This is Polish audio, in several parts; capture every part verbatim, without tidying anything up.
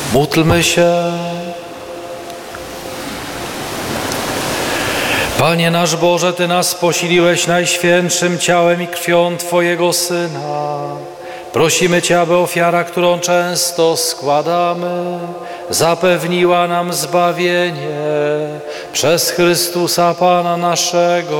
Módlmy się. Panie nasz Boże, Ty nas posiliłeś najświętszym ciałem i krwią Twojego Syna. Prosimy Cię, aby ofiara, którą często składamy, zapewniła nam zbawienie przez Chrystusa Pana naszego.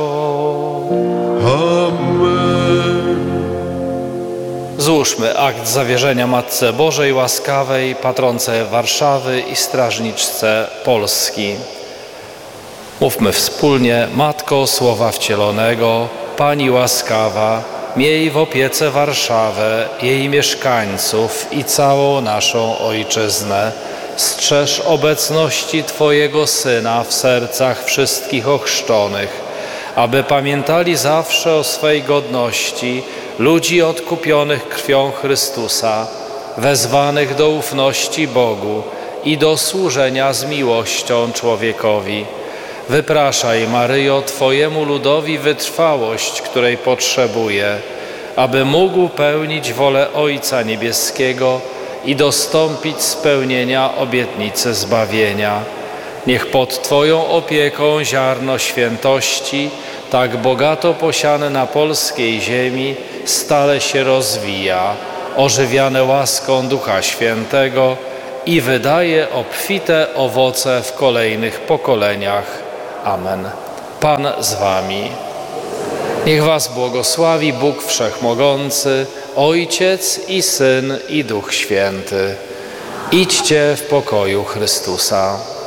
Amen. Złóżmy akt zawierzenia Matce Bożej Łaskawej, patronce Warszawy i strażniczce Polski. Mówmy wspólnie: Matko Słowa Wcielonego, Pani łaskawa, miej w opiece Warszawę, jej mieszkańców i całą naszą Ojczyznę. Strzeż obecności Twojego Syna w sercach wszystkich ochrzczonych, aby pamiętali zawsze o swej godności ludzi odkupionych krwią Chrystusa, wezwanych do ufności Bogu i do służenia z miłością człowiekowi. Wypraszaj, Maryjo, Twojemu ludowi wytrwałość, której potrzebuje, aby mógł pełnić wolę Ojca Niebieskiego i dostąpić spełnienia obietnicy zbawienia. Niech pod Twoją opieką ziarno świętości, tak bogato posiane na polskiej ziemi, stale się rozwija, ożywiane łaską Ducha Świętego i wydaje obfite owoce w kolejnych pokoleniach. Amen. Pan z Wami. Niech Was błogosławi Bóg Wszechmogący, Ojciec i Syn i Duch Święty. Idźcie w pokoju Chrystusa.